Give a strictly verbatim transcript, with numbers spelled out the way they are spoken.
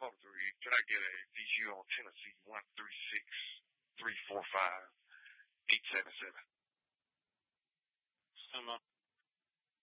oh three. Can I get a V G U on Tennessee one three six three four five eight seven seven? Stand by.